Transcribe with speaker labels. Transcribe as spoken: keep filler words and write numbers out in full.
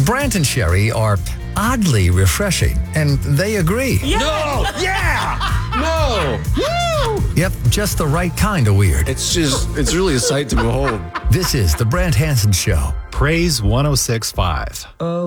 Speaker 1: Brant and Sherry are oddly refreshing, and they agree.
Speaker 2: Yeah.
Speaker 3: No! Yeah! No! Woo!
Speaker 1: Yep, just the right kind of weird.
Speaker 3: It's just, it's really a sight to behold.
Speaker 1: This is The Brant Hanson Show.
Speaker 4: Praise one oh six point five.